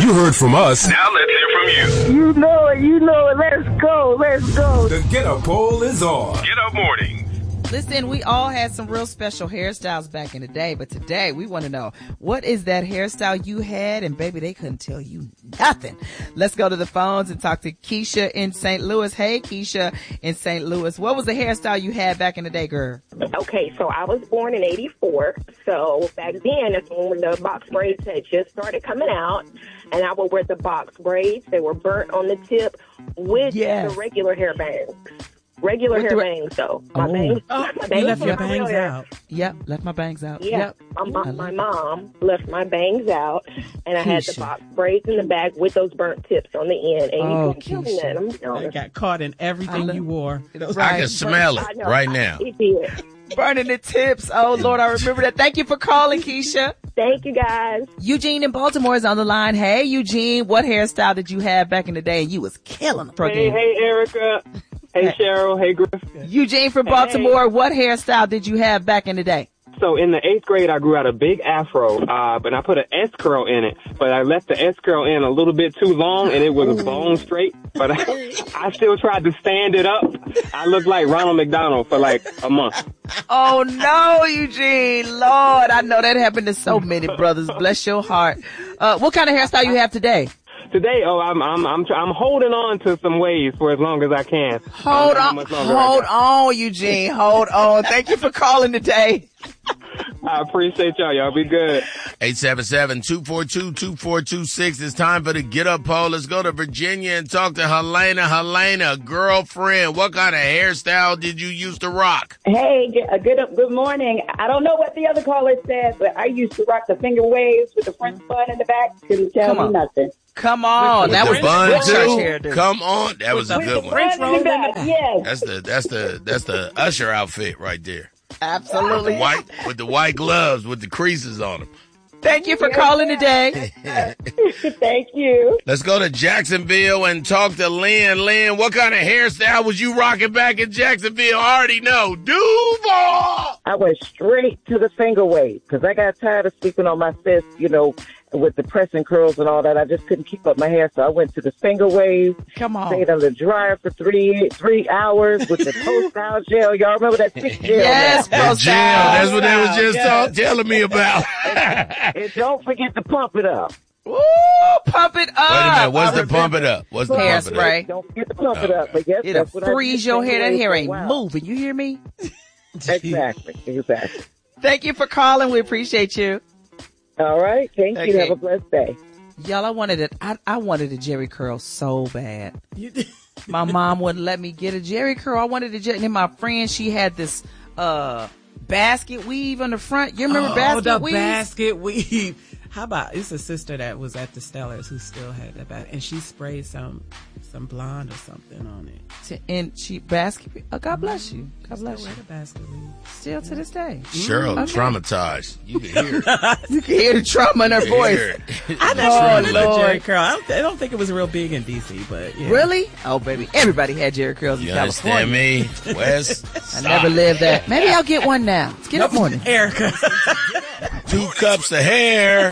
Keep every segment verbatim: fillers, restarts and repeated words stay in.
You heard from us. Now let's hear from you. You know it, you know it. Let's go, let's go. The Get Up poll is on. Get Up Morning. Listen, we all had some real special hairstyles back in the day, but today we want to know, what is that hairstyle you had? And baby, they couldn't tell you nothing. Let's go to the phones and talk to Keisha in Saint Louis. Hey, Keisha in Saint Louis. What was the hairstyle you had back in the day, girl? Okay, so I was born in eighty-four. So back then, that's when the box braids had just started coming out. And I would wear the box braids. They were burnt on the tip with Yes. the regular hair bangs. Regular With hair the- bangs, though. My Oh. bangs, Oh, my you bangs left were your my bangs real hair. out. Yep, left my bangs out. Yeah, Yep. my, I my, love my it. mom left my bangs out, and I had the Keisha. box braids in the back with those burnt tips on the end. And Oh, you couldn't tell me Keisha. that. I'm It honest. got caught in everything love- you wore. I Right. can smell I it know. right now. It did. Burning the tips. Oh, Lord, I remember that. Thank you for calling, Keisha. Thank you, guys. Eugene in Baltimore is on the line. Hey, Eugene, what hairstyle did you have back in the day? And you was killing them. Hey, hey, Erica. Hey, Cheryl. Hey, Griff. Eugene from Baltimore, what hairstyle did you have back in the day? So in the eighth grade, I grew out a big afro, uh, but I put an S curl in it. But I left the S curl in a little bit too long, and it was bone straight. But I, I still tried to stand it up. I looked like Ronald McDonald for like a month. Oh, no, Eugene. Lord, I know that happened to so many brothers. Bless your heart. Uh, what kind of hairstyle you have today? Today, oh, I'm I'm I'm I'm holding on to some waves for as long as I can. Hold I don't know how on. much longer I Hold got. on, Eugene. Hold on. Thank you for calling today. I appreciate y'all. Y'all be good. eight seven seven, two four two, two four two six. It's time for the Get Up poll. Let's go to Virginia and talk to Helena. Helena, girlfriend, what kind of hairstyle did you used to rock? Hey, g- uh, good good morning. I don't know what the other caller said, but I used to rock the finger waves with the French bun in the back. Couldn't tell Come me on. nothing. Come on. With That the was bun the church too? hairdo. Come on. That was a With good the one. French Bun in the back, yes. That's the that's the that's the Usher outfit right there. Absolutely. The white with the white gloves with the creases on them. Thank you for calling today. Thank you. Let's go to Jacksonville and talk to Lynn. Lynn, what kind of hairstyle was you rocking back in Jacksonville? I already know. Duval! I went straight to the finger wave because I got tired of sleeping on my fist, you know, with the pressing curls and all that. I just couldn't keep up my hair, so I went to the finger wave. Come on. Stayed on the dryer for three three hours with the post-style gel. Y'all remember that thick gel? Yes, now? That post gel, that's what they was just Yes. talk, telling me about. And don't forget to pump it up. Ooh, pump it up. Wait a minute, what's I the pump it up? What's the pump it up? Hairspray. Don't forget to pump it up. But yes, It'll that's what I freeze did. your hair. That hair ain't Wow. moving. You hear me? Exactly, exactly. Thank you for calling. We appreciate you. All right, thank Okay. you. Have a blessed day. Y'all, I wanted it. I, I wanted a Jerry curl so bad. You did. My mom wouldn't let me get a Jerry curl. I wanted a Jerry. And then my friend, she had this uh basket weave on the front. You remember Oh, basket the weave? basket weave. How about, it's a sister that was at the Stellars who still had that basket, and she sprayed some some blonde or something on it. To- and she basket. Oh, God bless you. God Still bless wear you. the basket weave. Still to this day. Cheryl, Okay. traumatized. You can hear it. You can hear the trauma in her You can voice. hear it. I never Oh, wanted a Lord. Jerry curl. I don't, I don't think it was real big in D C, but yeah. Really? Oh, baby. Everybody had Jerry curls in You California. understand me? Wes? I never lived that. Maybe I'll get one now. Let's get up morning. Erica. Two cups of hair.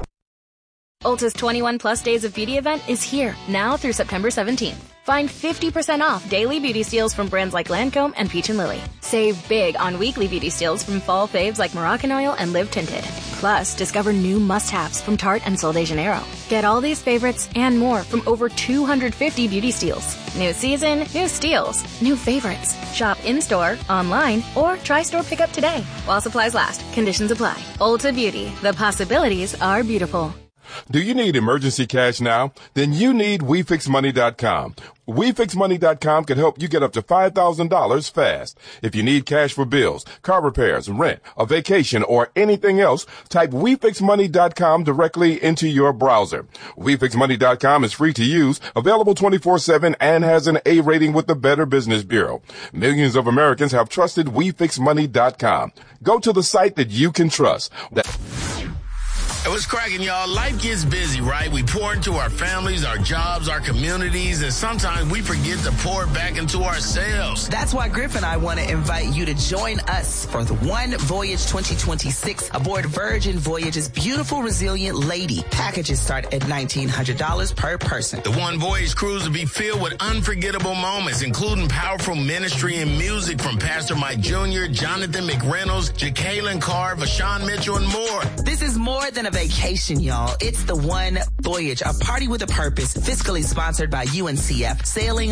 Ulta's twenty-one plus days of beauty event is here now through September seventeenth. Find fifty percent off daily beauty steals from brands like Lancome and Peach and Lily. Save big on weekly beauty steals from fall faves like Moroccan Oil and Live Tinted. Plus, discover new must-haves from Tarte and Sol de Janeiro. Get all these favorites and more from over two hundred fifty beauty steals. New season, new steals, new favorites. Shop in-store, online, or try store pickup today. While supplies last, conditions apply. Ulta Beauty. The possibilities are beautiful. Do you need emergency cash now? Then you need We Fix Money dot com. We Fix Money dot com can help you get up to five thousand dollars fast. If you need cash for bills, car repairs, rent, a vacation, or anything else, type We Fix Money dot com directly into your browser. We Fix Money dot com is free to use, available twenty-four seven, and has an A rating with the Better Business Bureau. Millions of Americans have trusted We Fix Money dot com. Go to the site that you can trust. That- Hey, what's cracking, y'all? Life gets busy, right? We pour into our families, our jobs, our communities, and sometimes we forget to pour it back into ourselves. That's why Griff and I want to invite you to join us for the One Voyage twenty twenty-six aboard Virgin Voyage's beautiful, resilient lady. Packages start at nineteen hundred dollars per person. The One Voyage cruise will be filled with unforgettable moments, including powerful ministry and music from Pastor Mike Junior, Jonathan McReynolds, Jacqueline Carr, Vashawn Mitchell, and more. This is more than a vacation, y'all. It's the One Voyage, a party with a purpose, fiscally sponsored by U N C F, sailing